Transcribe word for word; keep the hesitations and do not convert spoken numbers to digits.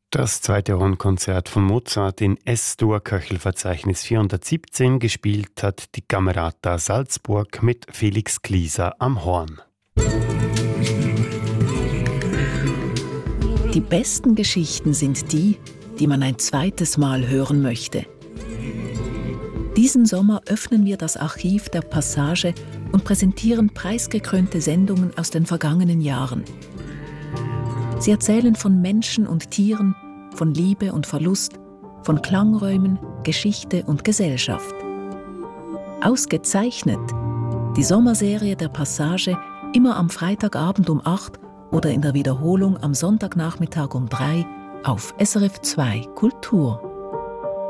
Das zweite Hornkonzert von Mozart in S-Dur Köchelverzeichnis vierhundertsiebzehn, gespielt hat die Camerata Salzburg mit Felix Gliser am Horn. Die besten Geschichten sind die, die man ein zweites Mal hören möchte. Diesen Sommer öffnen wir das Archiv der Passage und präsentieren preisgekrönte Sendungen aus den vergangenen Jahren. Sie erzählen von Menschen und Tieren, von Liebe und Verlust, von Klangräumen, Geschichte und Gesellschaft. Ausgezeichnet die Sommerserie der Passage immer am Freitagabend um acht oder in der Wiederholung am Sonntagnachmittag um drei auf S R F zwei Kultur.